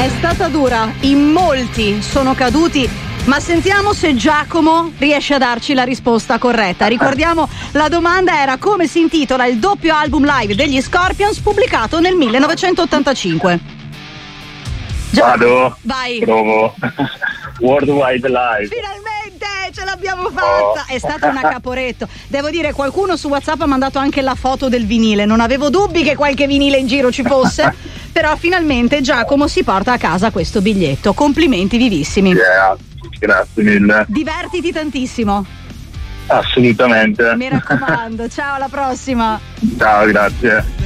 È stata dura, in molti sono caduti, ma sentiamo se Giacomo riesce a darci la risposta corretta. Ricordiamo, la domanda era: come si intitola il doppio album live degli Scorpions pubblicato nel 1985? Vado. Vai. Provo. Worldwide Live. Finalmente ce l'abbiamo fatta. È stata una Caporetto. Devo dire, qualcuno su WhatsApp ha mandato anche la foto del vinile. Non avevo dubbi che qualche vinile in giro ci fosse. Però finalmente Giacomo si porta a casa questo biglietto. Complimenti vivissimi. Yeah, grazie mille. Divertiti tantissimo. Assolutamente. Mi raccomando. Ciao, alla prossima. Ciao, grazie.